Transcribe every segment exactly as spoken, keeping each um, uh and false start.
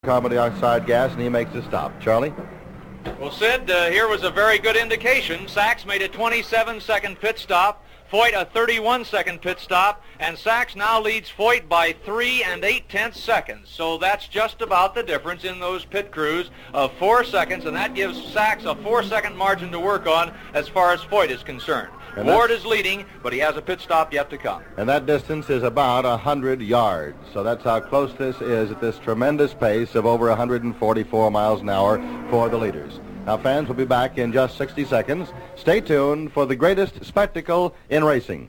carbon dioxide gas, and he makes a stop. Charlie? Well, Sid, uh, here was a very good indication. Sachs made a twenty-seven second pit stop, Foyt a thirty-one second pit stop, and Sachs now leads Foyt by three and eight tenths seconds. So that's just about the difference in those pit crews of four seconds, and that gives Sachs a four second margin to work on as far as Foyt is concerned. And Ward is leading, but he has a pit stop yet to come. And that distance is about one hundred yards. So that's how close this is at this tremendous pace of over one hundred forty-four miles an hour for the leaders. Now, fans, will be back in just sixty seconds. Stay tuned for the greatest spectacle in racing.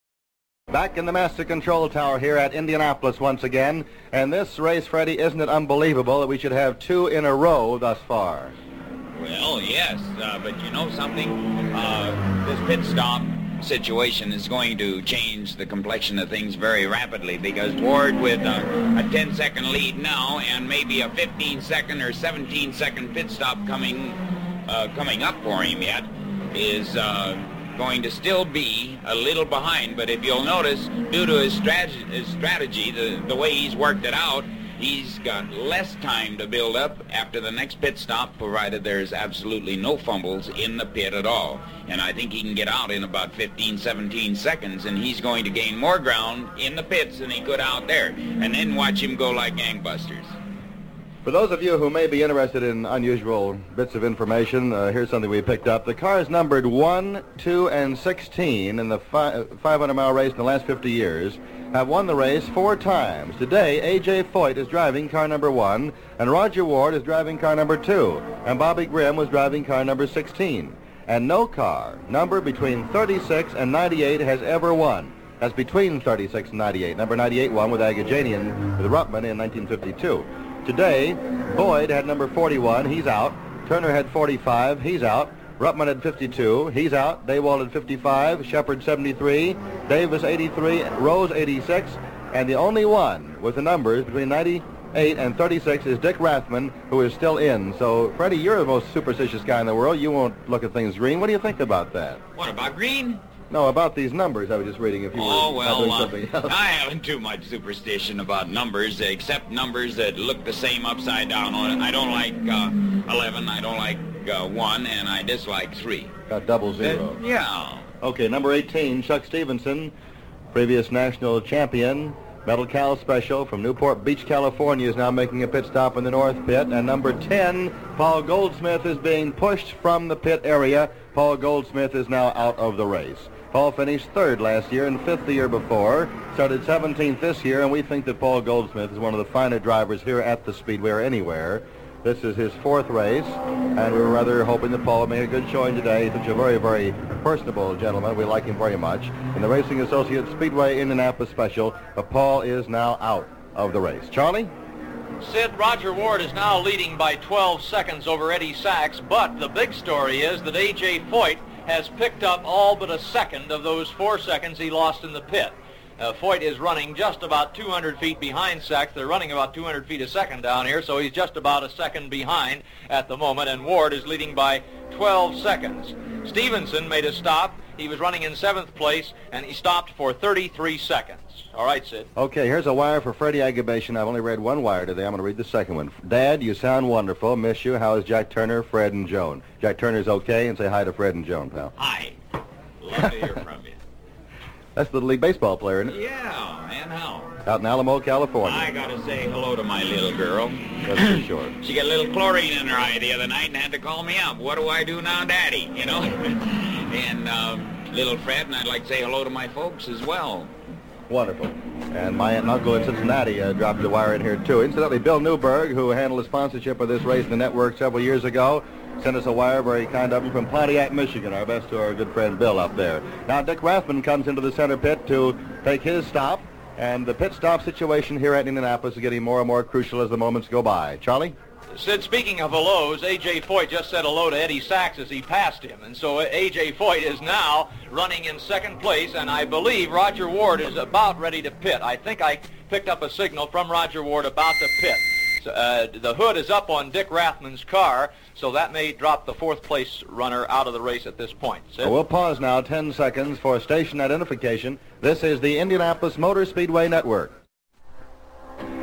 Back in the Master Control Tower here at Indianapolis once again. And this race, Freddie, isn't it unbelievable that we should have two in a row thus far? Well, yes, uh, but you know something? Uh, this pit stop situation is going to change the complexion of things very rapidly, because Ward, with uh, a ten second lead now and maybe a fifteen second or seventeen second pit stop coming uh, coming up for him yet, is uh, going to still be a little behind. But if you'll notice, due to his strategy, his strategy the, the way he's worked it out, he's got less time to build up after the next pit stop, provided there's absolutely no fumbles in the pit at all. And I think he can get out in about fifteen, seventeen seconds, and he's going to gain more ground in the pits than he could out there. And then watch him go like gangbusters. For those of you who may be interested in unusual bits of information, uh, here's something we picked up. The cars numbered one, two, and sixteen in the fi- five hundred mile race in the last fifty years have won the race four times. Today, A J Foyt is driving car number one, and Roger Ward is driving car number two, and Bobby Grimm was driving car number sixteen. And no car numbered between thirty-six and ninety-eight has ever won. That's between thirty-six and ninety-eight. Number ninety-eight won with Agajanian with Ruppman in nineteen fifty-two. Today, Boyd had number forty-one, he's out. Turner had forty-five, he's out. Ruppman had fifty-two, he's out. Daywalt had fifty-five, Shepard seventy-three, Davis eighty-three, Rose eighty-six, and the only one with the numbers between ninety-eight and thirty-six is Dick Rathman, who is still in. So, Freddie, you're the most superstitious guy in the world. You won't look at things green. What do you think about that? What about green? No, about these numbers I was just reading if you oh, were well, doing uh, something else. I haven't too much superstition about numbers, except numbers that look the same upside down on it. I don't like uh, eleven, I don't like uh, one, and I dislike three. Got double zero. Uh, yeah. Okay, number eighteen, Chuck Stevenson, previous national champion, Metal Cal Special from Newport Beach, California, is now making a pit stop in the north pit. And number ten, Paul Goldsmith, is being pushed from the pit area. Paul Goldsmith is now out of the race. Paul finished third last year and fifth the year before, started seventeenth this year, and we think that Paul Goldsmith is one of the finer drivers here at the Speedway or anywhere. This is his fourth race, and we were rather hoping that Paul would make a good showing today. He's such a very, very personable gentleman. We like him very much. In the Racing Associates Speedway Indianapolis Special, but Paul is now out of the race. Charlie? Sid, Roger Ward is now leading by twelve seconds over Eddie Sachs, but the big story is that A J Foyt has picked up all but a second of those four seconds he lost in the pit. Uh, Foyt is running just about two hundred feet behind Sachs. They're running about two hundred feet a second down here, so he's just about a second behind at the moment, and Ward is leading by twelve seconds. Stevenson made a stop. He was running in seventh place, and he stopped for thirty-three seconds. All right, Sid. Okay, here's a wire for Freddie Agabation. I've only read one wire today. I'm going to read the second one. Dad, you sound wonderful. Miss you. How is Jack Turner, Fred, and Joan? Jack Turner's okay, and say hi to Fred and Joan, pal. Hi. Love to hear from you. That's the Little League baseball player, isn't it? Yeah, and how? Out in Alamo, California. I got to say hello to my little girl. That's for sure. She got a little chlorine in her eye the other night and had to call me up. What do I do now, Daddy? You know? and um, little Fred, and I'd like to say hello to my folks as well. Wonderful. And my aunt and uncle in Cincinnati uh, dropped the wire in here, too. Incidentally, Bill Newberg, who handled the sponsorship of this race in the network several years ago, sent us a wire, very kind of him, from Pontiac, Michigan. Our best to our good friend Bill up there. Now, Dick Rathman comes into the center pit to take his stop, and the pit stop situation here at Indianapolis is getting more and more crucial as the moments go by. Charlie? Sid, speaking of hellos, A J Foyt just said hello to Eddie Sachs as he passed him. And so A J Foyt is now running in second place, and I believe Roger Ward is about ready to pit. I think I picked up a signal from Roger Ward about to pit. So, uh, the hood is up on Dick Rathman's car, so that may drop the fourth place runner out of the race at this point. Sid? Well, we'll pause now ten seconds for station identification. This is the Indianapolis Motor Speedway Network.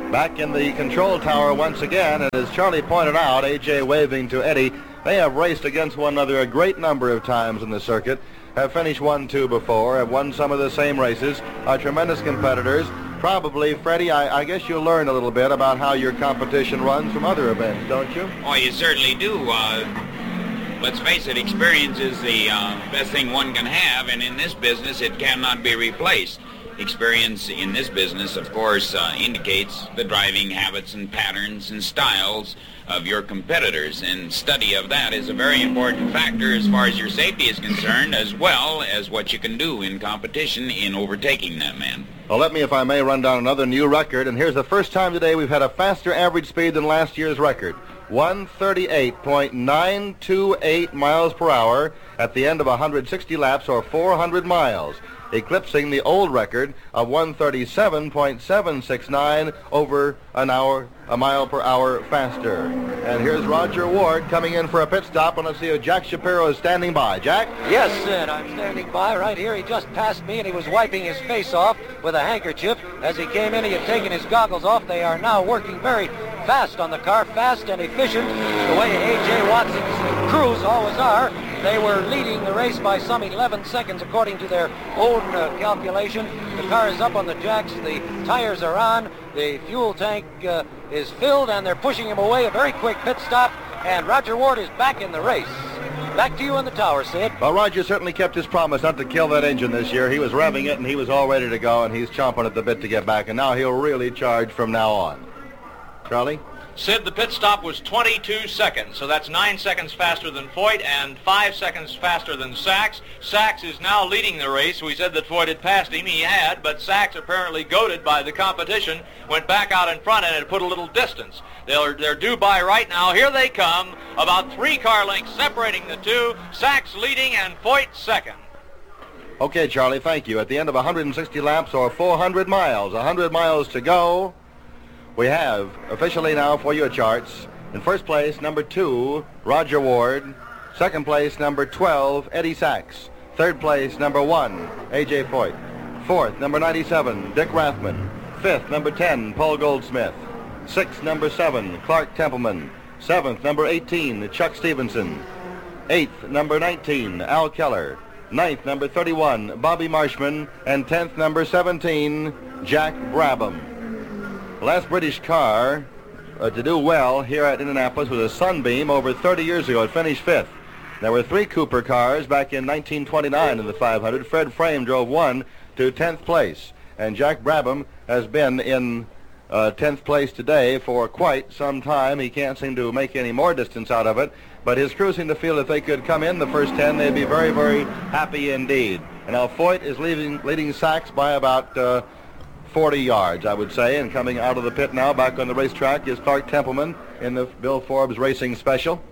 back in the control tower once again. And as Charlie pointed out, A J waving to Eddie, they have raced against one another a great number of times in the circuit, have finished one two before, have won some of the same races, are tremendous competitors. Probably, Freddie, I, I guess you learn a little bit about how your competition runs from other events, don't you? Oh, you certainly do. Uh, let's face it, experience is the uh, best thing one can have, and in this business it cannot be replaced. Experience in this business, of course, uh, indicates the driving habits and patterns and styles of your competitors, and study of that is a very important factor as far as your safety is concerned, as well as what you can do in competition in overtaking that man. Well, let me, if I may, run down another new record, and here's the first time today we've had a faster average speed than last year's record. one thirty-eight point nine two eight miles per hour at the end of one hundred sixty laps, or four hundred miles, eclipsing the old record of one thirty-seven point seven six nine over an hour, a mile per hour faster. And here's Roger Ward coming in for a pit stop, and let's see if Jack Shapiro is standing by. Jack? Yes, Sid, I'm standing by right here. He just passed me, and he was wiping his face off with a handkerchief. As he came in, he had taken his goggles off. They are now working very fast on the car, fast and efficient, the way A J Watson's crews always are. They were leading the race by some eleven seconds according to their own uh, calculation. The car is up on the jacks, the tires are on, the fuel tank uh, is filled, and they're pushing him away. A very quick pit stop, and Roger Ward is back in the race. Back to you in the tower, Sid. Well, Roger certainly kept his promise not to kill that engine this year. He was revving it, and he was all ready to go, and he's chomping at the bit to get back, and now he'll really charge from now on. Charlie? Sid, the pit stop was twenty-two seconds, so that's nine seconds faster than Foyt and five seconds faster than Sachs. Sachs is now leading the race. We said that Foyt had passed him. He had, but Sachs, apparently goaded by the competition, went back out in front and had put a little distance. They're, they're due by right now. Here they come, about three car lengths separating the two. Sachs leading and Foyt second. Okay, Charlie, thank you. At the end of one hundred sixty laps, or four hundred miles, one hundred miles to go, we have officially now for your charts, in first place, number two, Roger Ward. Second place, number twelve, Eddie Sachs. Third place, number one, A J Foyt. Fourth, number ninety-seven, Dick Rathman. Fifth, number ten, Paul Goldsmith. Sixth, number seven, Clark Templeman. Seventh, number eighteen, Chuck Stevenson. Eighth, number nineteen, Al Keller. Ninth, number thirty-one, Bobby Marshman. And tenth, number seventeen, Jack Brabham. The last British car uh, to do well here at Indianapolis was a Sunbeam over thirty years ago. It finished fifth. There were three Cooper cars back in nineteen twenty-nine in the five hundred. Fred Frame drove one to tenth place. And Jack Brabham has been in uh, tenth place today for quite some time. He can't seem to make any more distance out of it. But his crew seem to feel if they could come in the first ten, they'd be very, very happy indeed. And now Foyt is leading, leading Sachs by about Uh, forty yards, I would say, and coming out of the pit now back on the racetrack is Clark Templeman in the Bill Forbes Racing Special.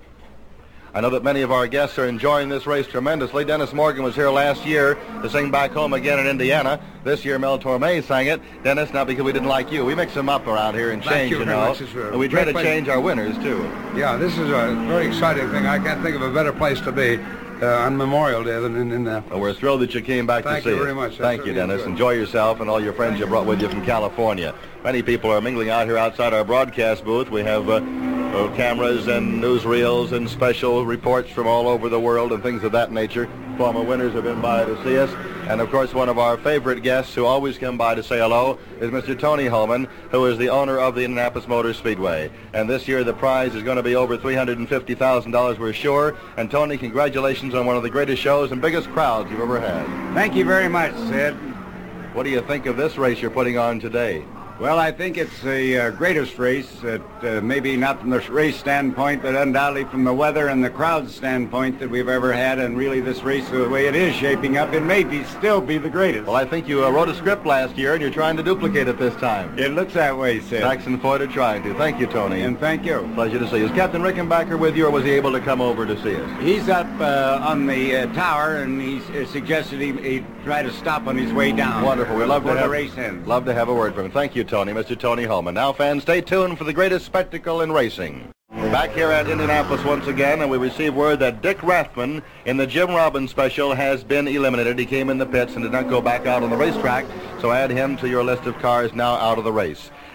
I know that many of our guests are enjoying this race tremendously. Dennis Morgan was here last year to sing Back Home Again in Indiana. This year Mel Torme sang it. Dennis, not because we didn't like you. We mix them up around here and change, you, you very know. much. It's a And we try to great change our winners, too. Yeah, this is a very exciting thing. I can't think of a better place to be uh, on Memorial Day than in Indianapolis. Well, we're thrilled that you came back Thank to see you us. very much. I Thank you, certainly Dennis. enjoyed it. Enjoy yourself and all your friends you brought with you from California. Many people are mingling out here outside our broadcast booth. We have uh, uh, cameras and newsreels and special reports from all over the world and things of that nature. Former winners have been by to see us. And, of course, one of our favorite guests who always come by to say hello is Mister Tony Hulman, who is the owner of the Indianapolis Motor Speedway. And this year the prize is going to be over three hundred fifty thousand dollars, we're sure. And, Tony, congratulations on one of the greatest shows and biggest crowds you've ever had. Thank you very much, Sid. What do you think of this race you're putting on today? Well, I think it's the uh, greatest race, that, uh, maybe not from the race standpoint, but undoubtedly from the weather and the crowd standpoint that we've ever had. And really this race, the way it is shaping up, it may be still be the greatest. Well, I think you uh, wrote a script last year, and you're trying to duplicate it this time. It looks that way, Sid. Sachs and Foyt are trying to. Thank you, Tony. And thank you. Pleasure to see you. Is Captain Rickenbacker with you, or was he able to come over to see us? He's up uh, on the uh, tower, and he uh, suggested he, he try to stop on his way down. Wonderful. We'd love to before have, the race ends. Love to have a word from him. Thank you, Tony. Mister Tony Hulman. Now, fans, stay tuned for the greatest spectacle in racing. We're back here at Indianapolis once again, and we receive word that Dick Rathman in the Jim Robbins special has been eliminated. He came in the pits and did not go back out on the racetrack, so add him to your list of cars now out of the race.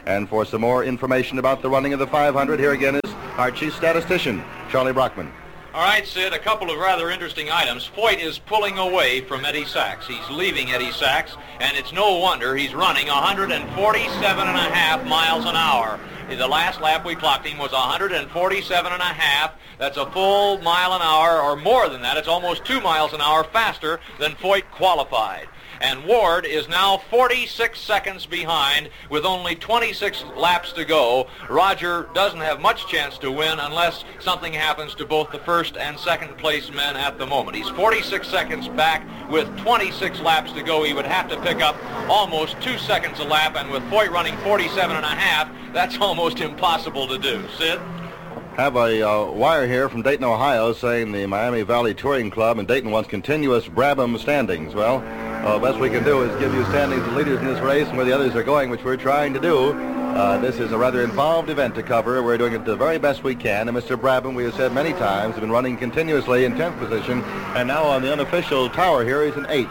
And for some more information about the running of the five hundred, here again is our chief statistician, Charlie Brockman. All right, Sid, a couple of rather interesting items. Foyt is pulling away from Eddie Sachs. He's leaving Eddie Sachs, and it's no wonder he's running one hundred forty-seven and a half miles an hour. The last lap we clocked him was one hundred forty-seven and a half. That's a full mile an hour, or more than that. It's almost two miles an hour faster than Foyt qualified. And Ward is now forty-six seconds behind with only twenty-six laps to go. Roger doesn't have much chance to win unless something happens to both the first and second place men at the moment. He's forty-six seconds back with twenty-six laps to go. He would have to pick up almost two seconds a lap, and with Foyt running forty-seven and a half, that's almost impossible to do. Sid? Have a uh, wire here from Dayton, Ohio, saying the Miami Valley Touring Club in Dayton wants continuous Brabham standings. Well, uh, best we can do is give you standings of leaders in this race and where the others are going, which we're trying to do. Uh, this is a rather involved event to cover. We're doing it the very best we can. And Mister Brabham, we have said many times, has been running continuously in tenth position, and now on the unofficial tower here, he's in eighth.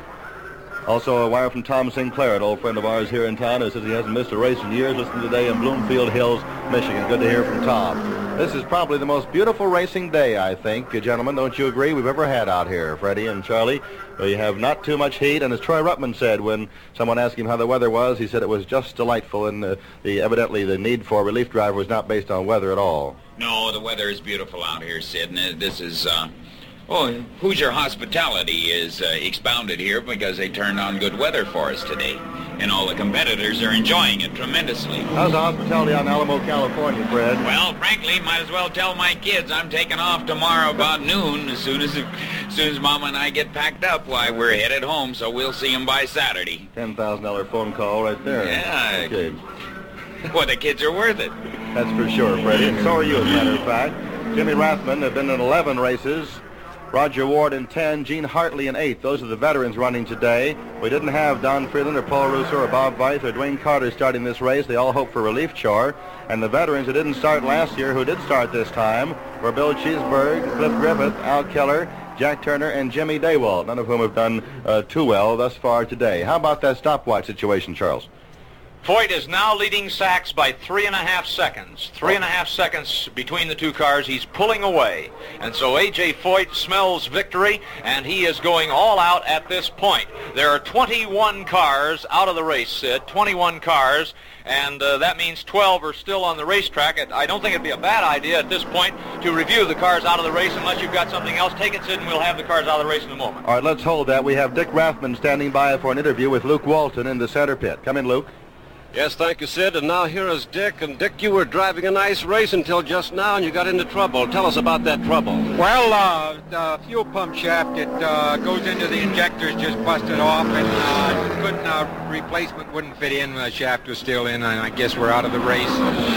Also, a wire from Tom Sinclair, an old friend of ours here in town, who says he hasn't missed a race in years. Listening today in Bloomfield Hills, Michigan. Good to hear from Tom. This is probably the most beautiful racing day, I think, gentlemen, don't you agree, we've ever had out here, Freddie and Charlie. We have not too much heat, and as Troy Ruttman said when someone asked him how the weather was, he said it was just delightful, and uh, the, evidently the need for a relief driver was not based on weather at all. No, the weather is beautiful out here, Sid, and this is... Uh... Oh, Hoosier hospitality is uh, expounded here because they turned on good weather for us today. And all the competitors are enjoying it tremendously. How's the hospitality on Alamo, California, Fred? Well, frankly, might as well tell my kids I'm taking off tomorrow about noon. As soon as, as soon as Mama and I get packed up, why, we're headed home, so we'll see them by Saturday. ten thousand dollar phone call right there. Yeah. Okay. Well, the kids are worth it. That's for sure, Freddie. And so are you, as a matter of fact. Jimmy Rathman have been in eleven races. Roger Ward in ten, Gene Hartley in eight. Those are the veterans running today. We didn't have Don Freeland or Paul Russo or Bob Weiss or Dwayne Carter starting this race. They all hope for relief chore. And the veterans who didn't start last year, who did start this time, were Bill Cheeseburg, Cliff Griffith, Al Keller, Jack Turner, and Jimmy Daywalt, none of whom have done uh, too well thus far today. How about that stopwatch situation, Charles? Foyt is now leading Sachs by three and a half seconds. Three and a half seconds between the two cars. He's pulling away. And so A J Foyt smells victory, and he is going all out at this point. There are twenty-one cars out of the race, Sid. twenty-one cars, and uh, that means twelve are still on the racetrack. I don't think it'd be a bad idea at this point to review the cars out of the race unless you've got something else. Take it, Sid, and we'll have the cars out of the race in a moment. All right, let's hold that. We have Dick Rathman standing by for an interview with Luke Walton in the center pit. Come in, Luke. Yes, thank you, Sid. And now here is Dick. And Dick, you were driving a nice race until just now, and you got into trouble. Tell us about that trouble. Well, uh, the fuel pump shaft, it uh, goes into the injectors, just busted off, and uh, couldn't, uh, replacement wouldn't fit in. The shaft was still in, and I guess we're out of the race.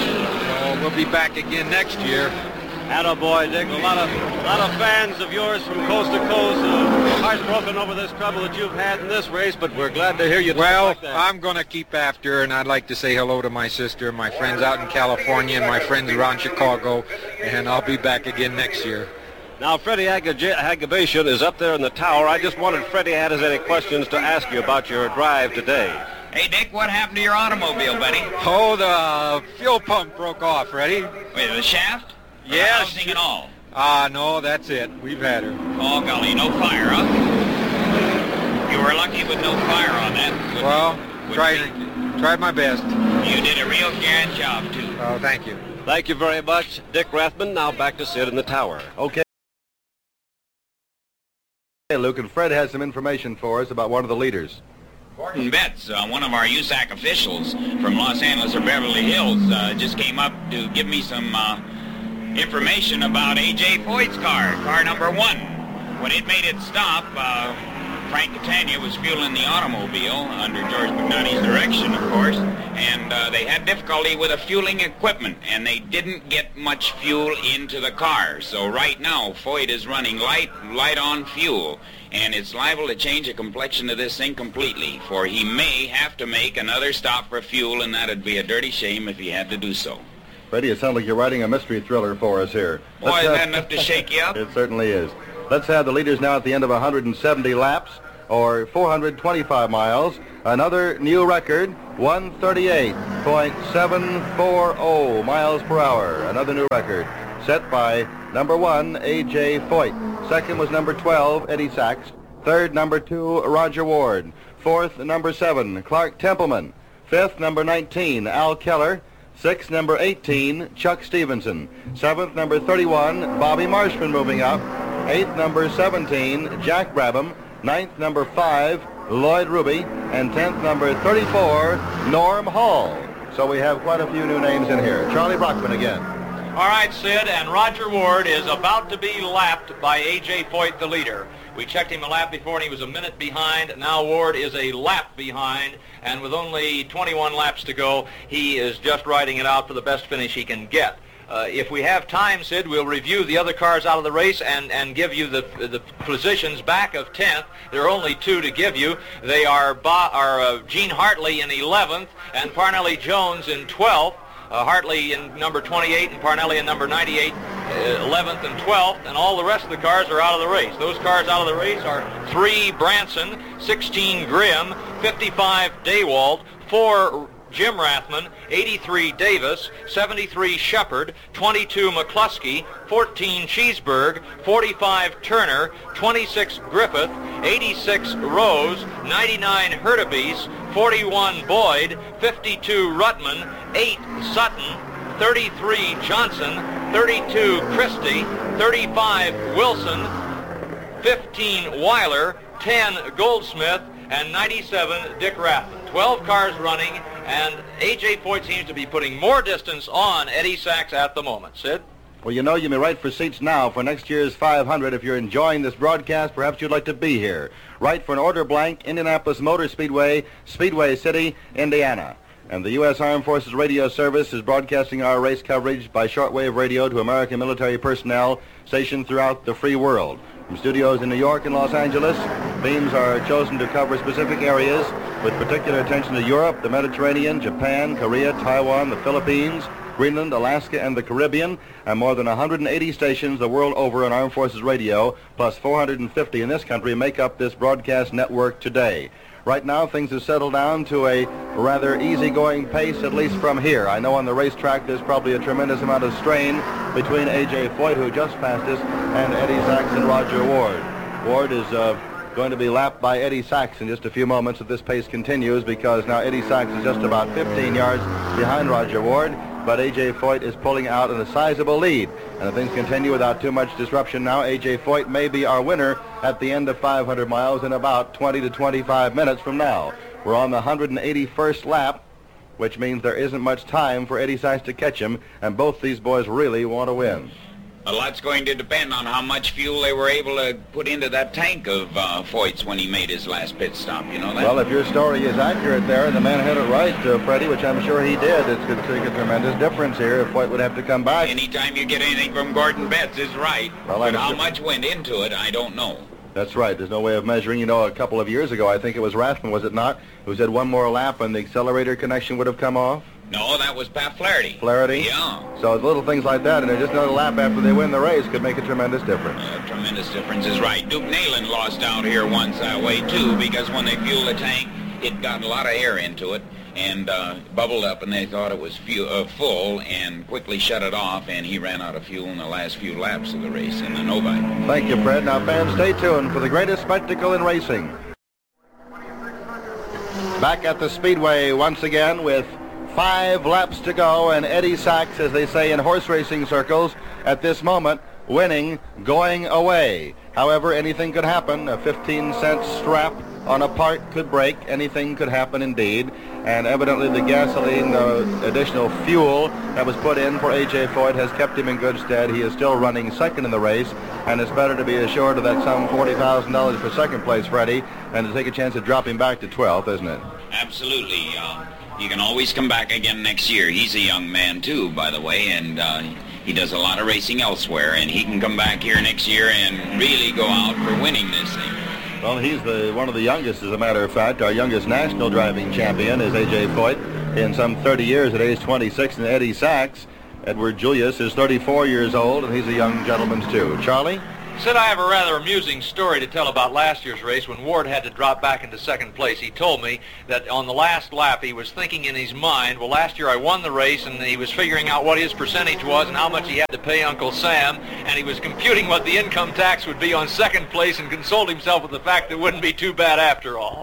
So we'll be back again next year. Attaboy, Dick. A lot of a lot of fans of yours from coast to coast, uh, heartbroken over this trouble that you've had in this race, but we're glad to hear you talk Well, like that. I'm going to keep after, and I'd like to say hello to my sister and my friends out in California and my friends around Chicago, and I'll be back again next year. Now, Freddie Agabation is up there in the tower. I just wondered if Freddie had any questions to ask you about your drive today. Hey, Dick, what happened to your automobile, buddy? Oh, the fuel pump broke off, Freddie. Wait, the shaft? Yes. Nothing at all. Ah, no, that's it. We've had her. Oh, golly, no fire, huh? You were lucky with no fire on that. Wouldn't Well, wouldn't tried, tried my best. You did a real grand job, too. Oh, thank you. Thank you very much, Dick Rathman. Now back to Sid in the tower. Okay. Hey, Luke, and Fred has some information for us about one of the leaders. Gordon Betts, uh, one of our U S A C officials from Los Angeles or Beverly Hills, uh, just came up to give me some uh, information about A J Foyt's car, car number one. When it made its stop, uh, Frank Catania was fueling the automobile under George McNulty's direction, of course, and uh, they had difficulty with the fueling equipment, and they didn't get much fuel into the car. So right now, Foyt is running light, light on fuel, and it's liable to change the complexion of this thing completely, for he may have to make another stop for fuel, and that'd be a dirty shame if he had to do so. Freddie, it sounds like you're writing a mystery thriller for us here. Boy, Let's is have- that enough to shake you up? It certainly is. Let's have the leaders now at the end of one hundred seventy laps, or four hundred twenty-five miles. Another new record one thirty-eight point seven four zero miles per hour. Another new record set by number one, A J Foyt. Second was number twelve, Eddie Sachs. Third, number two, Roger Ward. Fourth, number seven, Clark Templeman. Fifth, number nineteen, Al Keller. Sixth, number eighteen, Chuck Stevenson. Seventh, number thirty-one, Bobby Marshman moving up. Eighth, number seventeen, Jack Brabham. Ninth, number five, Lloyd Ruby. And tenth, number thirty-four, Norm Hall. So we have quite a few new names in here. Charlie Brockman again. All right, Sid, and Roger Ward is about to be lapped by A J Foyt, the leader. We checked him a lap before, and he was a minute behind. Now Ward is a lap behind, and with only twenty-one laps to go, he is just riding it out for the best finish he can get. Uh, if we have time, Sid, we'll review the other cars out of the race and, and give you the the positions back of tenth. There are only two to give you. They are, Bo- are uh, Gene Hartley in eleventh and Parnelli Jones in twelfth. Uh, Hartley in number twenty-eight and Parnelli in number ninety-eight, uh, eleventh and twelfth, and all the rest of the cars are out of the race. Those cars out of the race are three Branson, sixteen Grimm, fifty-five Daywalt, four Jim Rathman, eighty-three Davis, seventy-three Shepard, twenty-two McCluskey, fourteen Cheeseburg, forty-five Turner, twenty-six Griffith, eighty-six Rose, ninety-nine Hurtubise, forty-one Boyd, fifty-two Rutman, eight Sutton, thirty-three Johnson, thirty-two Christie, thirty-five Wilson, fifteen Weiler, ten Goldsmith, and ninety-seven Dick Rathman. twelve cars running, and A J Foyt seems to be putting more distance on Eddie Sachs at the moment. Sid? Well, you know, you may write for seats now for next year's five hundred. If you're enjoying this broadcast, perhaps you'd like to be here. Write for an order blank, Indianapolis Motor Speedway, Speedway City, Indiana. And the U S Armed Forces Radio Service is broadcasting our race coverage by shortwave radio to American military personnel stationed throughout the free world. From studios in New York and Los Angeles, beams are chosen to cover specific areas with particular attention to Europe, the Mediterranean, Japan, Korea, Taiwan, the Philippines, Greenland, Alaska, and the Caribbean, and more than one hundred eighty stations the world over on Armed Forces Radio, plus four hundred fifty in this country, make up this broadcast network today. Right now, things have settled down to a rather easygoing pace, at least from here. I know on the racetrack there's probably a tremendous amount of strain between A J Foyt, who just passed us, and Eddie Sachs and Roger Ward. Ward is uh, going to be lapped by Eddie Sachs in just a few moments if this pace continues, because now Eddie Sachs is just about fifteen yards behind Roger Ward, but A J Foyt is pulling out in a sizable lead. And if things continue without too much disruption now, A J Foyt may be our winner at the end of five hundred miles in about twenty to twenty-five minutes from now. We're on the one hundred eighty-first lap, which means there isn't much time for Eddie Sachs to catch him, and both these boys really want to win. A lot's going to depend on how much fuel they were able to put into that tank of uh, Foyt's when he made his last pit stop, you know that? Well, if your story is accurate there, and the man had it right, uh, Freddie, which I'm sure he did, it's going to make a tremendous difference here if Foyt would have to come back. Anytime you get anything from Gordon Betts is right, well, but how much went into it, I don't know. That's right. There's no way of measuring. You know, a couple of years ago, I think it was Rathman, was it not, who said one more lap and the accelerator connection would have come off? No, that was Pat Flaherty. Flaherty? Yeah. So little things like that, and just another lap after they win the race could make a tremendous difference. A tremendous difference is right. Duke Neyland lost out here once that way, too, because when they fueled the tank, it got a lot of air into it and uh, bubbled up, and they thought it was fu- uh, full and quickly shut it off, and he ran out of fuel in the last few laps of the race in the Novi. Thank you, Fred. Now, fans, stay tuned for the greatest spectacle in racing. Back at the Speedway once again with five laps to go, and Eddie Sachs, as they say in horse racing circles, at this moment, winning, going away. However, anything could happen. A fifteen cent strap on a part could break. Anything could happen indeed. And evidently the gasoline, the additional fuel that was put in for A J Foyt has kept him in good stead. He is still running second in the race, and it's better to be assured of that some forty thousand dollars for second place, Freddie, and to take a chance of dropping back to twelfth, isn't it? Absolutely. Uh, you can always come back again next year. He's a young man, too, by the way, and uh, he does a lot of racing elsewhere, and he can come back here next year and really go out for winning this thing. Well, he's the one of the youngest, as a matter of fact. Our youngest national driving champion is A J Foyt in some thirty years at age twenty-six, and Eddie Sachs, Edward Julius, is thirty-four years old, and he's a young gentleman, too. Charlie? Sid, I have a rather amusing story to tell about last year's race when Ward had to drop back into second place. He told me that on the last lap he was thinking in his mind, well, last year I won the race, and he was figuring out what his percentage was and how much he had to pay Uncle Sam, and he was computing what the income tax would be on second place and consoled himself with the fact that it wouldn't be too bad after all.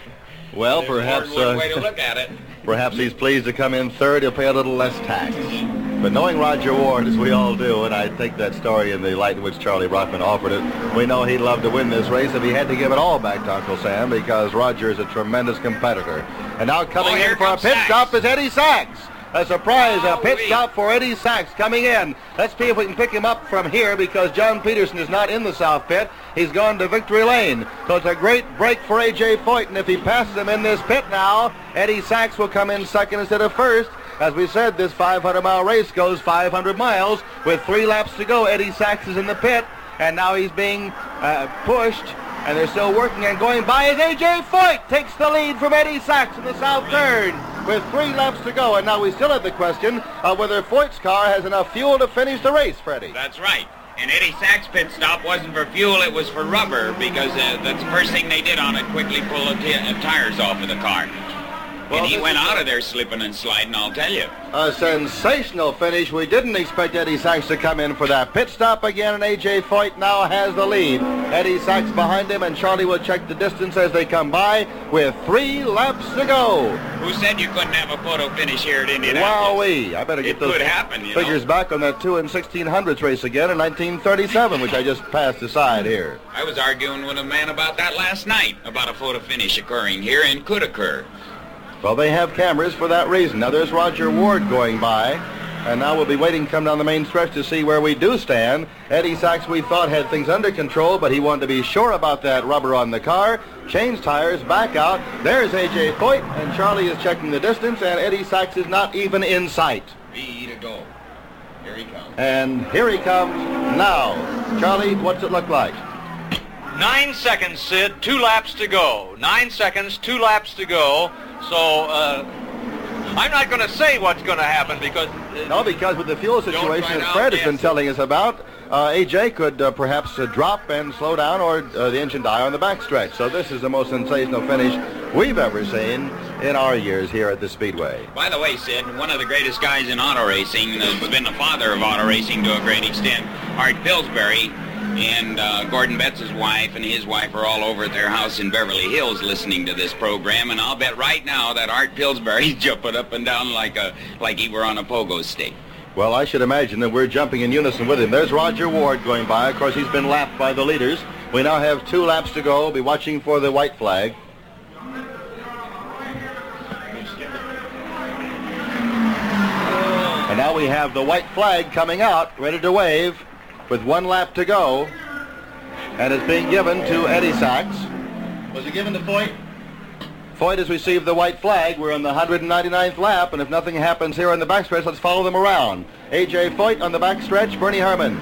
Well, There's perhaps one uh, way to look at it. perhaps he's pleased to come in third. He'll pay a little less tax. But knowing Roger Ward, as we all do, and I take that story in the light in which Charlie Brockman offered it, we know he'd love to win this race if he had to give it all back to Uncle Sam, because Roger is a tremendous competitor. And now coming Oh, here in for a comes pit Sachs. stop is Eddie Sachs. A surprise, a pit Oh, wee. stop for Eddie Sachs coming in. Let's see if we can pick him up from here, because John Peterson is not in the south pit. He's gone to victory lane. So it's a great break for A J Foyt, and if he passes him in this pit now, Eddie Sachs will come in second instead of first. As we said, this five hundred mile race goes five hundred miles. With three laps to go, Eddie Sachs is in the pit, and now he's being uh, pushed, and they're still working and going by as A J Foyt takes the lead from Eddie Sachs in the south third with three laps to go. And now we still have the question of whether Foyt's car has enough fuel to finish the race, Freddie. That's right. And Eddie Sachs' pit stop wasn't for fuel, it was for rubber, because uh, that's the first thing they did on it, quickly pull the t- uh, tires off of the car. Well, and he this went is out of there slipping and sliding, I'll tell you. A sensational finish. We didn't expect Eddie Sachs to come in for that pit stop again, and A J Foyt now has the lead. Eddie Sachs behind him, and Charlie will check the distance as they come by with three laps to go. Who said you couldn't have a photo finish here at Indianapolis? Wowee. I better get It those could happen, you figures know. back on that two and sixteen hundredths race again in nineteen thirty-seven, which I just passed aside here. I was arguing with a man about that last night, about a photo finish occurring here and could occur. Well, they have cameras for that reason. Now, there's Roger Ward going by, and now we'll be waiting to come down the main stretch to see where we do stand. Eddie Sachs, we thought, had things under control, but he wanted to be sure about that rubber on the car. Changed tires, back out. There's A J Foyt, and Charlie is checking the distance, and Eddie Sachs is not even in sight. B to go. Here he comes. And here he comes now. Charlie, what's it look like? Nine seconds, Sid. Two laps to go. Nine seconds, two laps to go. So, uh, I'm not going to say what's going to happen because... Uh, No, because with the fuel situation find that out, Fred has yes. been telling us about, uh, A J could uh, perhaps uh, drop and slow down, or uh, the engine die on the backstretch. So this is the most sensational finish we've ever seen in our years here at the Speedway. By the way, Sid, one of the greatest guys in auto racing, has been the father of auto racing to a great extent, Art Pillsbury, and uh, Gordon Betts' wife and his wife are all over at their house in Beverly Hills listening to this program, and I'll bet right now that Art Pillsbury's jumping up and down like a like he were on a pogo stick. Well, I should imagine that we're jumping in unison with him. There's Roger Ward going by. Of course, he's been lapped by the leaders. We now have two laps to go. We'll be watching for the white flag. And now we have the white flag coming out, ready to wave, with one lap to go. And it's being given to Eddie Sachs. Was it given to Foyt? Foyt has received the white flag. We're on the one hundred ninety-ninth lap, and if nothing happens here on the backstretch, let's follow them around. A J Foyt on the backstretch, Bernie Herman.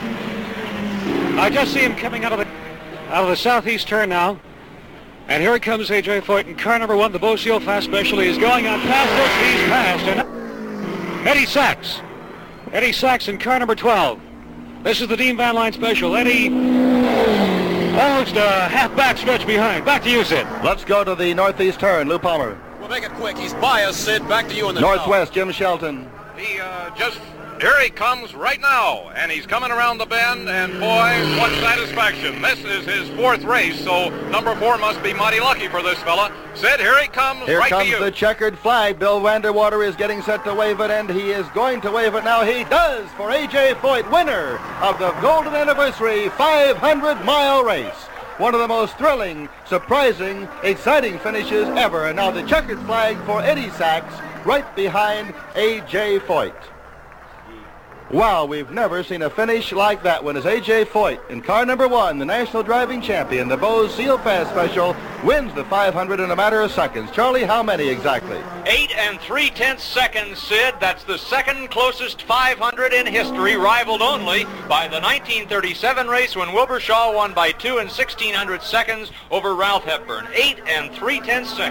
I just see him coming out of the out of the southeast turn now. And here comes A J Foyt in car number one. The Bocio Fast Special is going on past us. He's passed. And Eddie Sachs. Eddie Sachs in car number twelve. This is the Dean Van Line Special. Eddie almost a half back stretch behind. Back to you, Sid. Let's go to the northeast turn. Lou Palmer. We'll make it quick. He's by us, Sid. Back to you in the Northwest, Jim Shelton. He uh, just... Here he comes right now, and he's coming around the bend, and boy, what satisfaction. This is his fourth race, so number four must be mighty lucky for this fella. Sid, here he comes, Here right comes to you. the checkered flag. Bill Vanderwater is getting set to wave it, and he is going to wave it now. He does for A J Foyt, winner of the Golden Anniversary five hundred mile race. One of the most thrilling, surprising, exciting finishes ever. And now the checkered flag for Eddie Sachs, right behind A J Foyt. Wow, we've never seen a finish like that one as A J Foyt, in car number one, the national driving champion, the Bose Seal Pass Special, wins the five hundred in a matter of seconds. Charlie, how many exactly? Eight and three-tenths seconds, Sid. That's the second closest five hundred in history, rivaled only by the nineteen thirty-seven race when Wilbur Shaw won by two and sixteen hundredths seconds over Ralph Hepburn. Eight and three-tenths seconds.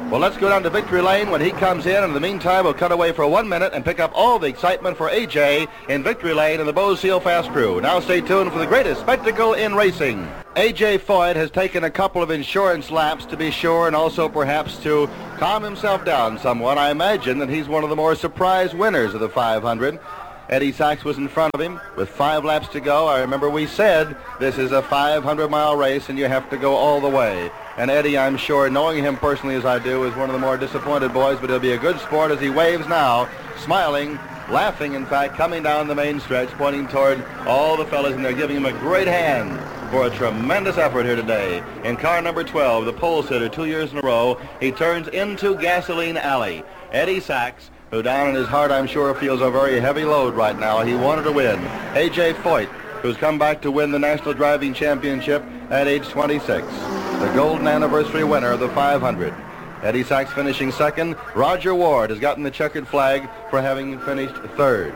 Well, let's go down to Victory Lane when he comes in, and in the meantime, we'll cut away for one minute and pick up all the excitement for A J in Victory Lane and the Bose Seal Fast Crew. Now stay tuned for the greatest spectacle in racing. A J Foyt has taken a couple of insurance laps to be sure, and also perhaps to calm himself down somewhat. I imagine that he's one of the more surprise winners of the five hundred. Eddie Sachs was in front of him with five laps to go. I remember we said this is a five hundred mile race and you have to go all the way. And Eddie, I'm sure, knowing him personally as I do, is one of the more disappointed boys, but he'll be a good sport as he waves now, smiling, laughing, in fact, coming down the main stretch, pointing toward all the fellas, and they're giving him a great hand for a tremendous effort here today. In car number twelve, the pole sitter, two years in a row, he turns into Gasoline Alley. Eddie Sachs, who down in his heart, I'm sure, feels a very heavy load right now. He wanted to win. A J Foyt, who's come back to win the National Driving Championship at age twenty-six. The golden anniversary winner of the five hundred. Eddie Sachs finishing second. Roger Ward has gotten the checkered flag for having finished third.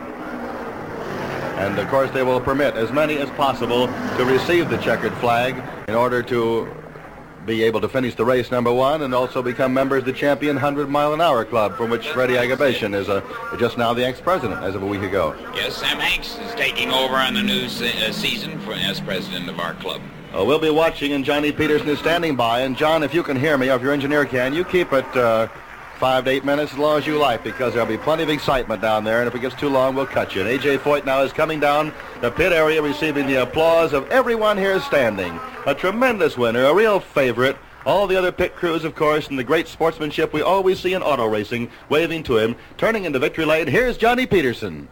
And, of course, they will permit as many as possible to receive the checkered flag in order to be able to finish the race number one and also become members of the Champion one hundred mile an hour Club, from which Freddie Agabashian is a, just now the ex-president as of a week ago. Yes, Sam Hanks is taking over on the new se- uh, season for, as president of our club. Uh, we'll be watching, and Johnny Peterson is standing by. And, John, if you can hear me, or if your engineer can, you keep it uh, five to eight minutes as long as you like, because there'll be plenty of excitement down there, and if it gets too long, we'll cut you. And A J Foyt now is coming down the pit area, receiving the applause of everyone here standing. A tremendous winner, a real favorite. All the other pit crews, of course, and the great sportsmanship we always see in auto racing, waving to him. Turning into Victory Lane, here's Johnny Peterson.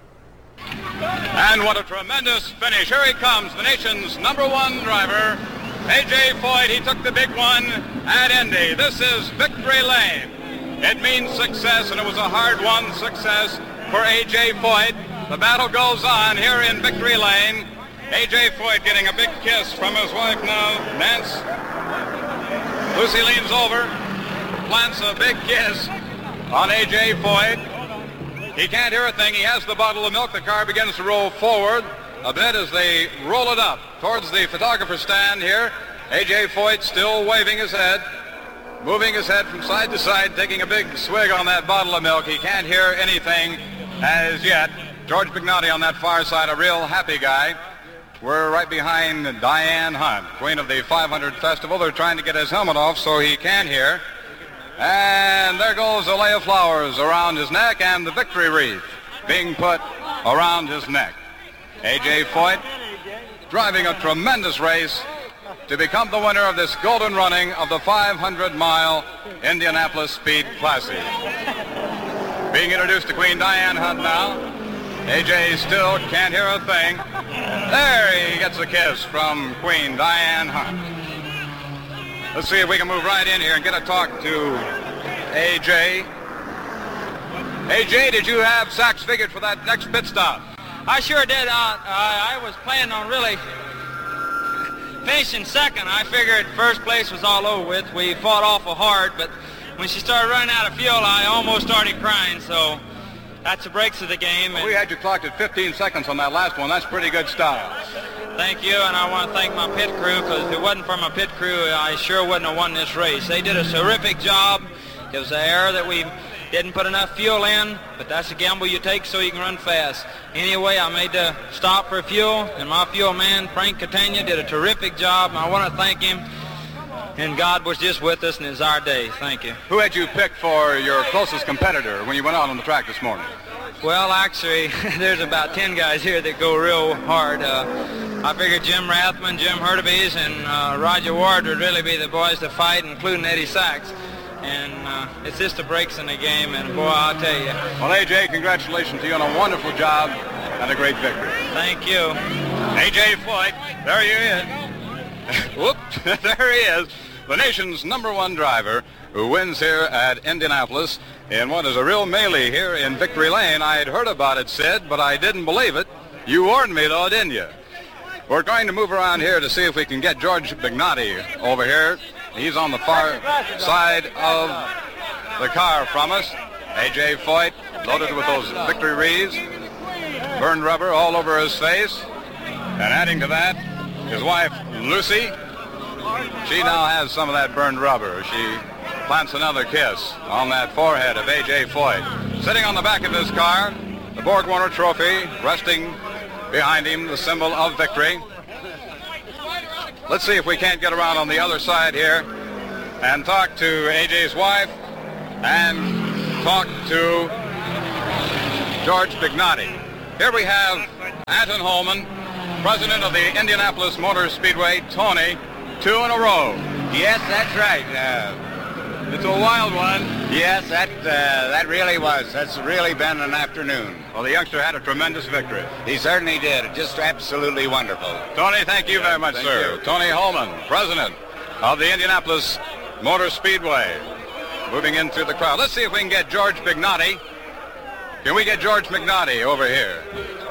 And what a tremendous finish. Here he comes, the nation's number one driver, A J Foyt. He took the big one at Indy. This is Victory Lane. It means success, and it was a hard-won success for A J Foyt. The battle goes on here in Victory Lane. A J Foyt getting a big kiss from his wife now, Nance. Lucy leans over, plants a big kiss on A J Foyt. He can't hear a thing. He has the bottle of milk. The car begins to roll forward a bit as they roll it up towards the photographer stand here. A J Foyt still waving his head, moving his head from side to side, taking a big swig on that bottle of milk. He can't hear anything as yet. George Bignotti on that far side, a real happy guy. We're right behind Diane Hunt, queen of the five hundred Festival. They're trying to get his helmet off so he can hear. And there goes a lay of flowers around his neck and the victory wreath being put around his neck. A J Foyt driving a tremendous race to become the winner of this golden running of the five hundred mile Indianapolis Speed Classic. Being introduced to Queen Diane Hunt now. A J still can't hear a thing. There he gets a kiss from Queen Diane Hunt. Let's see if we can move right in here and get a talk to A J. A J, did you have Sachs figured for that next pit stop? I sure did. Uh, I was planning on really finishing second. I figured first place was all over with. We fought awful hard, but when she started running out of fuel, I almost started crying, so that's the breaks of the game. Well, we had you clocked at fifteen seconds on that last one. That's pretty good style. Thank you, and I want to thank my pit crew, because if it wasn't for my pit crew, I sure wouldn't have won this race. They did a terrific job. It was an error that we didn't put enough fuel in, but that's a gamble you take so you can run fast. Anyway, I made the stop for fuel, and my fuel man, Frank Catania, did a terrific job, and I want to thank him. And God was just with us, and it's our day. Thank you. Who had you picked for your closest competitor when you went out on the track this morning? Well, actually, there's about ten guys here that go real hard. Uh, I figured Jim Rathman, Jim Hurtubise, and uh, Roger Ward would really be the boys to fight, including Eddie Sachs. And uh, it's just the breaks in the game, and boy, I'll tell you. Well, A J, congratulations to you on a wonderful job and a great victory. Thank you. A J Foyt, there he is. Whoops, there he is. The nation's number one driver who wins here at Indianapolis in what is a real melee here in Victory Lane. I had heard about it, Sid, but I didn't believe it. You warned me, though, didn't you? We're going to move around here to see if we can get George Bignotti over here. He's on the far side of the car from us. A J Foyt, loaded with those victory wreaths, burned rubber all over his face. And adding to that, his wife, Lucy. She now has some of that burned rubber. She plants another kiss on that forehead of A J. Foyt. Sitting on the back of his car, the Borg Warner Trophy, resting behind him, the symbol of victory. Let's see if we can't get around on the other side here and talk to A J's wife and talk to George Bignotti. Here we have Anton Holman, president of the Indianapolis Motor Speedway. Tony, two in a row. Yes, that's right. Uh, It's a wild one. yes, that uh, that really was. That's really been an afternoon. Well, the youngster had a tremendous victory. He certainly did. Just absolutely wonderful. Tony, thank you very much, Thank sir. you. Tony Holman, president of the Indianapolis Motor Speedway. Moving in through the crowd. Let's see if we can get George Bignotti. Can we get George Bignotti over here?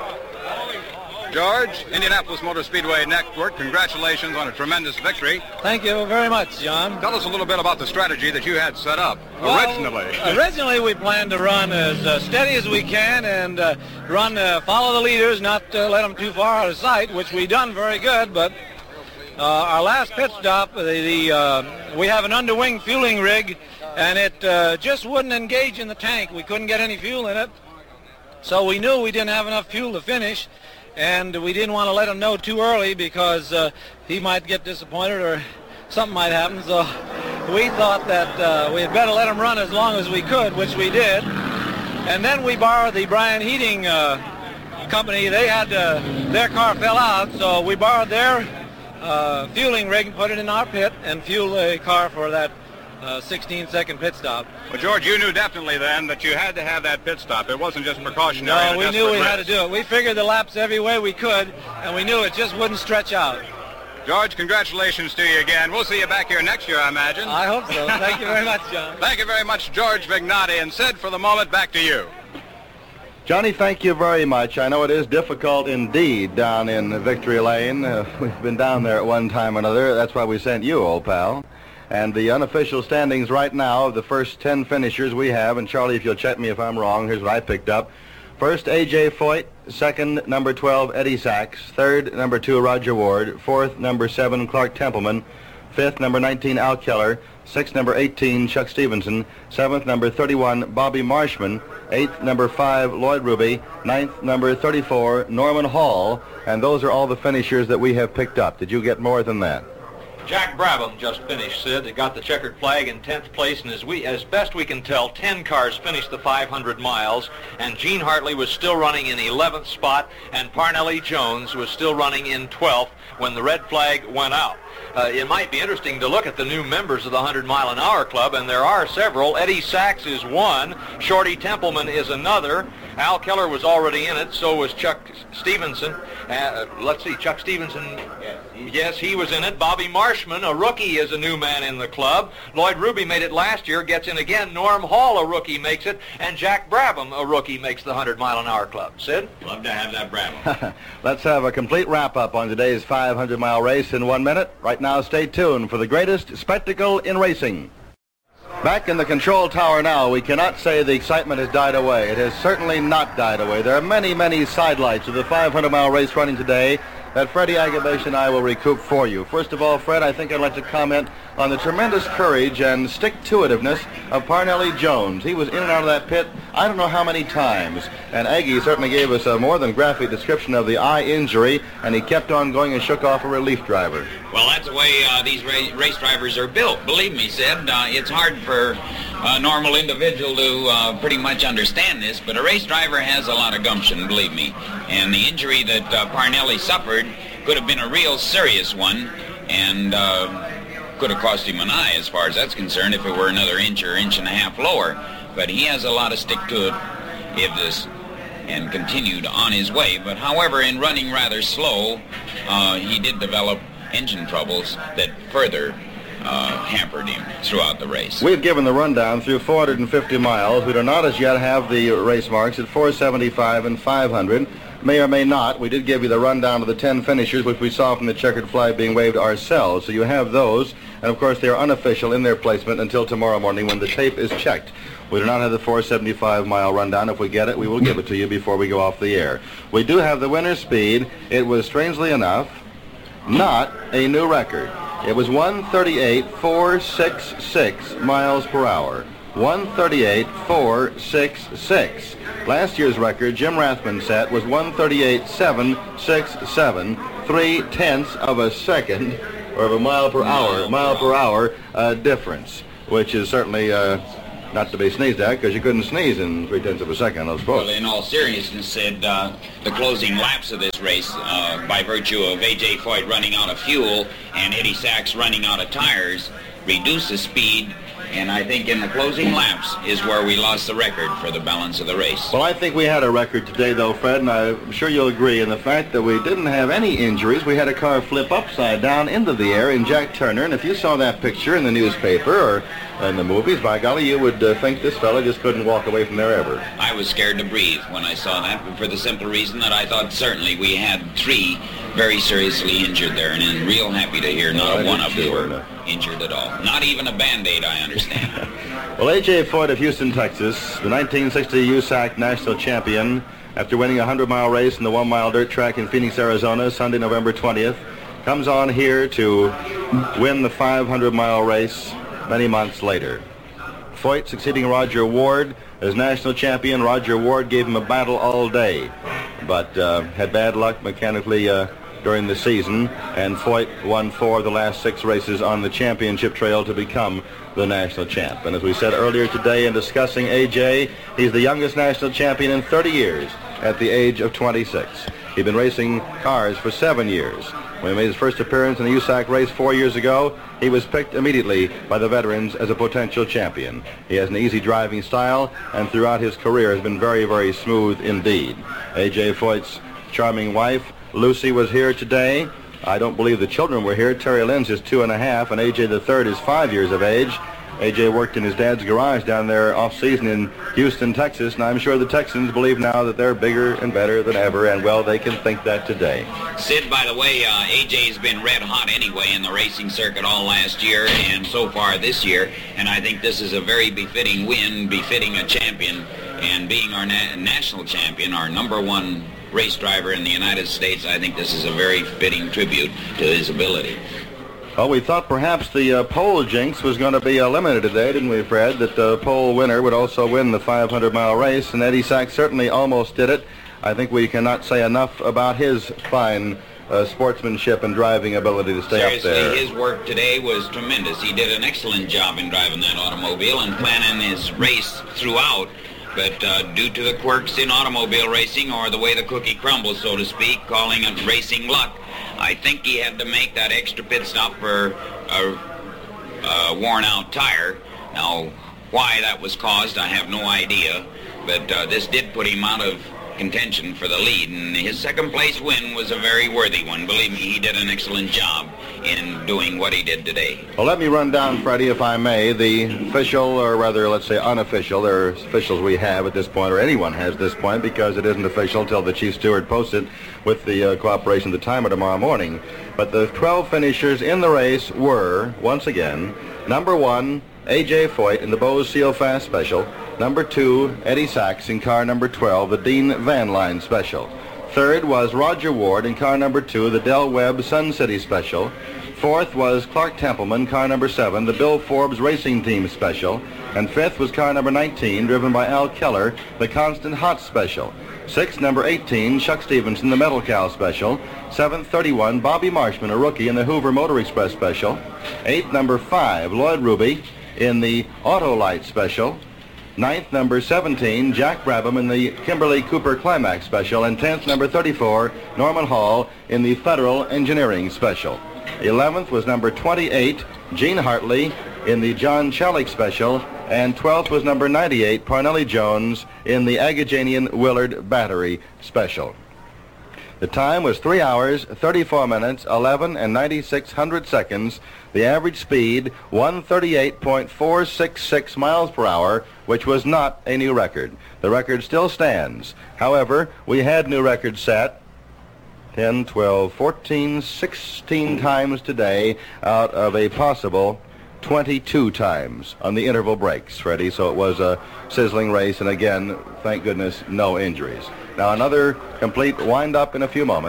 George, Indianapolis Motor Speedway Network, congratulations on a tremendous victory. Thank you very much, John. Tell us a little bit about the strategy that you had set up Well, originally. originally, we planned to run as uh, steady as we can and uh, run, uh, follow the leaders, not uh, let them too far out of sight, which we done very good. But uh, our last pit stop, the, the uh, we have an underwing fueling rig, and it uh, just wouldn't engage in the tank. We couldn't get any fuel in it, so we knew we didn't have enough fuel to finish. And we didn't want to let him know too early because uh, he might get disappointed or something might happen. So we thought that uh, we had better let him run as long as we could, which we did. And then we borrowed the Bryan Heating uh, company. They had uh, their car fell out, so we borrowed their uh, fueling rig and put it in our pit and fueled the car for that uh, sixteen second pit stop. Well, George, you knew definitely then that you had to have that pit stop. It wasn't just precautionary. No, and a we knew we desperate had to risk. do it. We figured the laps every way we could, and we knew it just wouldn't stretch out. George, congratulations to you again. We'll see you back here next year, I imagine. I hope so. Thank you very much, John. Thank you very much, George Bignotti. And Sid, for the moment, back to you. Johnny, thank you very much. I know it is difficult indeed down in Victory Lane. Uh, we've been down there at one time or another. That's why we sent you, old pal. And the unofficial standings right now of the first ten finishers we have, and Charlie, if you'll check me if I'm wrong, here's what I picked up. First, A J. Foyt. Second, number twelve, Eddie Sachs. Third, number two, Roger Ward. Fourth, number seven, Clark Templeman. Fifth, number nineteen, Al Keller. Sixth, number eighteen, Chuck Stevenson. Seventh, number thirty-one, Bobby Marshman. Eighth, number five, Lloyd Ruby. Ninth, number thirty-four, Norman Hall. And those are all the finishers that we have picked up. Did you get more than that? Jack Brabham just finished, Sid. He got the checkered flag in tenth place, and as we, as best we can tell, ten cars finished the five hundred miles, and Gene Hartley was still running in eleventh spot, and Parnelli Jones was still running in twelfth when the red flag went out. Uh, it might be interesting to look at the new members of the one hundred mile an hour club, and there are several. Eddie Sachs is one. Shorty Templeman is another. Al Keller was already in it, so was Chuck Stevenson. Uh, let's see, Chuck Stevenson, yes, he was in it. Bobby Marshman, a rookie, is a new man in the club. Lloyd Ruby made it last year, gets in again. Norm Hall, a rookie, makes it. And Jack Brabham, a rookie, makes the one hundred mile an hour club. Sid? Love to have that Brabham. Let's have a complete wrap-up on today's five hundred mile race in one minute. Right now, stay tuned for the greatest spectacle in racing. Back in the control tower now, we cannot say the excitement has died away. It has certainly not died away. There are many, many sidelights of the five hundred mile race running today that Freddie Agabash and I will recoup for you. First of all, Fred, I think I'd like to comment on the tremendous courage and stick-to-itiveness of Parnelli Jones. He was in and out of that pit I don't know how many times, and Aggie certainly gave us a more than graphic description of the eye injury, and he kept on going and shook off a relief driver. Well, that's the way uh, these ra- race drivers are built. Believe me, Sid, uh, it's hard for a normal individual to uh, pretty much understand this, but a race driver has a lot of gumption, believe me. And the injury that uh, Parnelli suffered could have been a real serious one, and uh, could have cost him an eye as far as that's concerned if it were another inch or inch and a half lower. But he has a lot of stick-to-itiveness and continued on his way. But however, in running rather slow, uh, he did develop engine troubles that further uh, hampered him throughout the race. We've given the rundown through four hundred fifty miles. We do not as yet have the race marks at four seventy-five and five hundred. May or may not. We did give you the rundown of the ten finishers, which we saw from the checkered flag being waved ourselves. So you have those. And, of course, they are unofficial in their placement until tomorrow morning when the tape is checked. We do not have the four seventy-five mile rundown. If we get it, we will give it to you before we go off the air. We do have the winner's speed. It was, strangely enough, not a new record. It was one thirty-eight point four six six miles per hour. one thirty-eight point four six six. Last year's record, Jim Rathman set, was one thirty-eight point seven six seven, three tenths of a second, or of a mile per hour, mile per hour uh, difference, which is certainly uh, not to be sneezed at, because you couldn't sneeze in three tenths of a second, I suppose. Well, in all seriousness, said uh, the closing laps of this race, uh, by virtue of A J Foyt running out of fuel and Eddie Sachs running out of tires, reduced the speed. And I think in the closing laps is where we lost the record for the balance of the race. Well, I think we had a record today, though, Fred, and I'm sure you'll agree in the fact that we didn't have any injuries. We had a car flip upside down into the air in Jack Turner, and if you saw that picture in the newspaper or in the movies, by golly, you would uh, think this fella just couldn't walk away from there ever. I was scared to breathe when I saw that, for the simple reason that I thought certainly we had three very seriously injured there, and I'm real happy to hear not no, one of them were no. injured at all. Not even a Band-Aid, I understand. Well, A J Foyt of Houston, Texas, the nineteen sixty U S A C national champion, after winning a hundred-mile race in the one-mile dirt track in Phoenix, Arizona, Sunday, November twentieth, comes on here to win the five hundred mile race many months later. Foyt succeeding Roger Ward as national champion. Roger Ward gave him a battle all day, but uh, had bad luck mechanically uh, during the season, and Foyt won four of the last six races on the championship trail to become the national champ. And as we said earlier today in discussing A J, he's the youngest national champion in thirty years at the age of twenty-six. He'd been racing cars for seven years. When he made his first appearance in the U S A C race four years ago, he was picked immediately by the veterans as a potential champion. He has an easy driving style, and throughout his career has been very, very smooth indeed. A J Foyt's charming wife, Lucy, was here today. I don't believe the children were here. Terry Lynn's is two and a half, and A J the third is five years of age. A J worked in his dad's garage down there off-season in Houston, Texas, and I'm sure the Texans believe now that they're bigger and better than ever, and, well, they can think that today. Sid, by the way, uh, A J's been red hot anyway in the racing circuit all last year and so far this year, and I think this is a very befitting win, befitting a champion, and being our na- national champion, our number one race driver in the United States, I think this is a very fitting tribute to his ability. Well, we thought perhaps the uh, pole jinx was going to be eliminated today, didn't we, Fred? That the pole winner would also win the five hundred mile race, and Eddie Sachs certainly almost did it. I think we cannot say enough about his fine uh, sportsmanship and driving ability to stay Seriously, up there. his work today was tremendous. He did an excellent job in driving that automobile and planning his race throughout. But uh, due to the quirks in automobile racing, or the way the cookie crumbles, so to speak, calling it racing luck, I think he had to make that extra pit stop for a, a worn-out tire. Now, why that was caused, I have no idea. But uh, this did put him out of contention for the lead, and his second-place win was a very worthy one. Believe me, he did an excellent job in doing what he did today. Well, let me run down, Freddie, if I may, the official, or rather, let's say unofficial, there are officials we have at this point, or anyone has at this point, because it isn't official until the chief steward posts it with the uh, cooperation of the timer tomorrow morning. But the twelve finishers in the race were, once again, number one, A J Foyt in the Bose Seal Fast Special. Number two, Eddie Sachs in car number twelve, the Dean Van Line Special. Third was Roger Ward in car number two, the Del Webb Sun City Special. Fourth was Clark Templeman, car number seven, the Bill Forbes Racing Team Special. And fifth was car number nineteen, driven by Al Keller, the Constant Hot Special. Sixth, number eighteen, Chuck Stevenson, the Metal Cow Special. Seventh, thirty-one, Bobby Marshman, a rookie in the Hoover Motor Express Special. Eighth, number five, Lloyd Ruby in the Auto Light Special. Ninth, number seventeen, Jack Brabham in the Kimberly Cooper Climax Special. And tenth, number thirty-four, Norman Hall in the Federal Engineering Special. Eleventh was number twenty-eight, Gene Hartley in the John Chalik Special. And twelfth was number ninety-eight, Parnelli Jones in the Agajanian Willard Battery Special. The time was three hours, thirty-four minutes, eleven and ninety-six hundredths seconds. The average speed, one thirty-eight point four six six miles per hour, which was not a new record. The record still stands. However, we had new records set ten, twelve, fourteen, sixteen times today out of a possible twenty-two times on the interval breaks, Freddie. So it was a sizzling race, and again, thank goodness, no injuries. Now another complete wind-up in a few moments.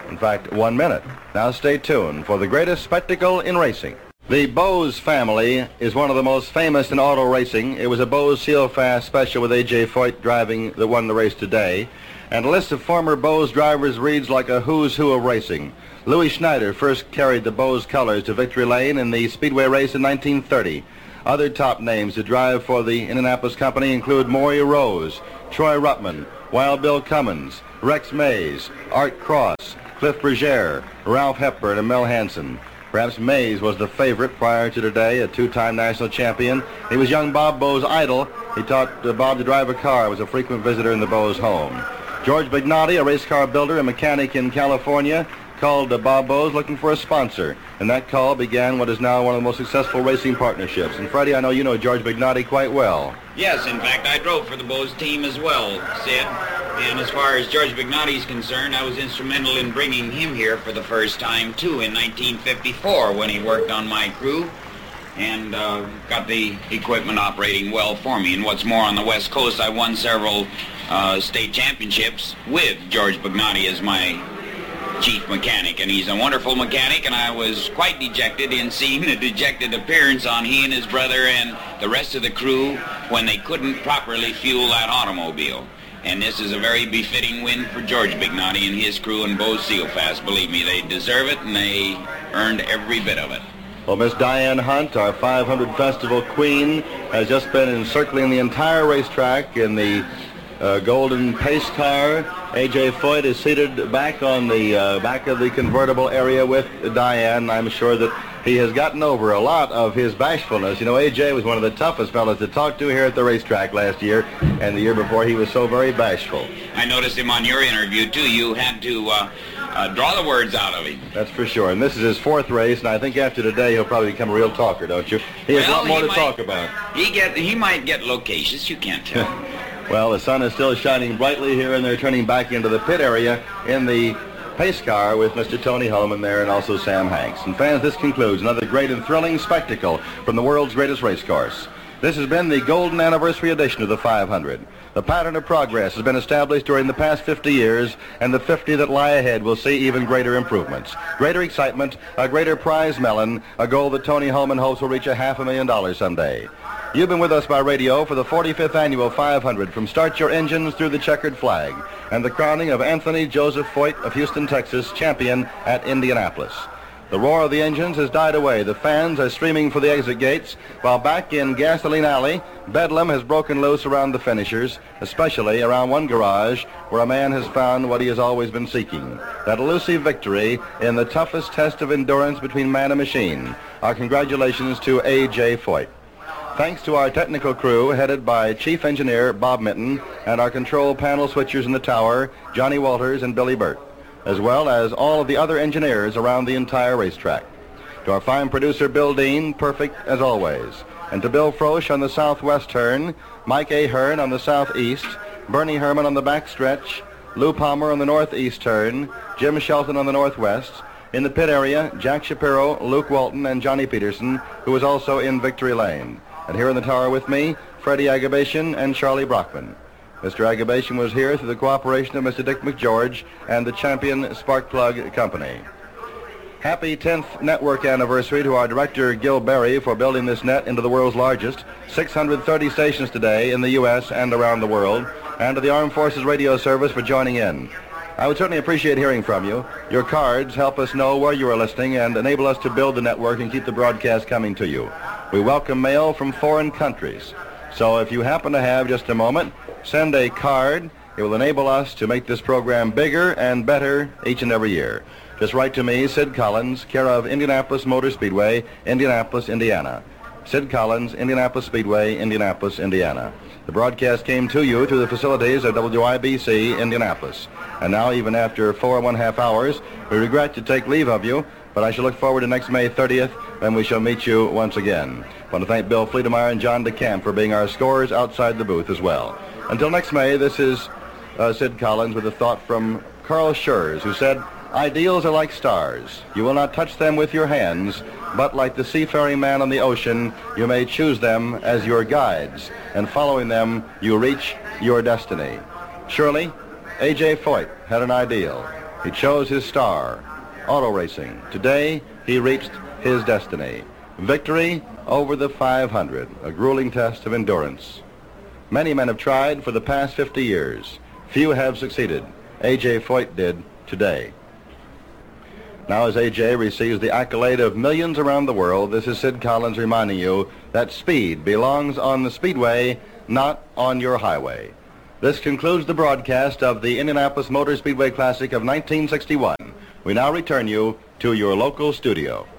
In fact, one minute. Now stay tuned for the greatest spectacle in racing. The Bose family is one of the most famous in auto racing. It was a Bose Seal Fast special with A J Foyt driving that won the race today. And a list of former Bose drivers reads like a who's who of racing. Louis Schneider first carried the Bose colors to victory lane in the Speedway race in nineteen thirty. Other top names to drive for the Indianapolis company include Maury Rose, Troy Ruttman, Wild Bill Cummins, Rex Mays, Art Cross, Cliff Berger, Ralph Hepburn, and Mel Hansen. Perhaps Mays was the favorite prior to today, a two-time national champion. He was young Bob Bowe's idol. He taught uh, Bob to drive a car, was a frequent visitor in the Bose home. George Bignotti, a race car builder and mechanic in California, called uh, Bob Bose looking for a sponsor. And that call began what is now one of the most successful racing partnerships. And Freddie, I know you know George Bignotti quite well. Yes, in fact, I drove for the Bose team as well, Sid. And as far as George Bignotti is concerned, I was instrumental in bringing him here for the first time, too, in nineteen fifty-four when he worked on my crew and uh, got the equipment operating well for me. And what's more, on the West Coast, I won several uh, state championships with George Bignotti as my chief mechanic, and he's a wonderful mechanic, and I was quite dejected in seeing the dejected appearance on he and his brother and the rest of the crew when they couldn't properly fuel that automobile. And this is a very befitting win for George Bignotti and his crew and Bose Seal Fast. Believe me, they deserve it, and they earned every bit of it. Well, Miss Diane Hunt, our five hundred Festival Queen, has just been encircling the entire racetrack in the Uh, golden pace car. A J Foyt is seated back on the uh, back of the convertible area with Diane. I'm sure that he has gotten over a lot of his bashfulness. You know, A J was one of the toughest fellas to talk to here at the racetrack last year, and the year before he was so very bashful. I noticed him on your interview, too. You had to uh, uh, draw the words out of him. That's for sure. And this is his fourth race, and I think after today he'll probably become a real talker, don't you? He has well, a lot more to might, talk about. He get he might get loquacious. You can't tell. Well, the sun is still shining brightly here, and they're turning back into the pit area in the pace car with Mister Tony Hulman there and also Sam Hanks. And fans, this concludes another great and thrilling spectacle from the world's greatest race course. This has been the golden anniversary edition of the five hundred. The pattern of progress has been established during the past fifty years, and the fifty that lie ahead will see even greater improvements. Greater excitement, a greater prize melon, a goal that Tony Hulman hopes will reach a half a million dollars someday. You've been with us by radio for the forty-fifth annual five hundred, from Start Your Engines through the Checkered Flag, and the crowning of Anthony Joseph Foyt of Houston, Texas, champion at Indianapolis. The roar of the engines has died away. The fans are streaming for the exit gates, while back in Gasoline Alley, bedlam has broken loose around the finishers, especially around one garage where a man has found what he has always been seeking, that elusive victory in the toughest test of endurance between man and machine. Our congratulations to A J Foyt. Thanks to our technical crew, headed by Chief Engineer Bob Minton, and our control panel switchers in the tower, Johnny Walters and Billy Burt, as well as all of the other engineers around the entire racetrack. To our fine producer, Bill Dean, perfect as always. And to Bill Frosch on the southwest turn, Mike Ahern on the southeast, Bernie Herman on the back stretch, Lou Palmer on the northeast turn, Jim Shelton on the northwest. In the pit area, Jack Shapiro, Luke Walton, and Johnny Peterson, who was also in Victory Lane. And here in the tower with me, Freddie Agabation and Charlie Brockman. Mister Agabation was here through the cooperation of Mister Dick McGeorge and the Champion Spark Plug Company. Happy tenth network anniversary to our director, Gil Berry, for building this net into the world's largest. six hundred thirty stations today in the U S and around the world. And to the Armed Forces Radio Service for joining in. I would certainly appreciate hearing from you. Your cards help us know where you are listening and enable us to build the network and keep the broadcast coming to you. We welcome mail from foreign countries. So if you happen to have just a moment, send a card. It will enable us to make this program bigger and better each and every year. Just write to me, Sid Collins, care of Indianapolis Motor Speedway, Indianapolis, Indiana. Sid Collins, Indianapolis Speedway, Indianapolis, Indiana. The broadcast came to you through the facilities of W I B C, Indianapolis. And now, even after four and one half hours, we regret to take leave of you, but I shall look forward to next May thirtieth, when we shall meet you once again. I want to thank Bill Fleetemeyer and John DeCamp for being our scorers outside the booth as well. Until next May, this is uh, Sid Collins with a thought from Carl Schurz, who said, "Ideals are like stars. You will not touch them with your hands, but like the seafaring man on the ocean, you may choose them as your guides, and following them, you reach your destiny." Surely, A J Foyt had an ideal. He chose his star, auto racing. Today, he reached his destiny. Victory over the five hundred, a grueling test of endurance. Many men have tried for the past fifty years. Few have succeeded. A J. Foyt did today. Now as A J receives the accolade of millions around the world, this is Sid Collins reminding you that speed belongs on the speedway, not on your highway. This concludes the broadcast of the Indianapolis Motor Speedway Classic of nineteen sixty-one. We now return you to your local studio.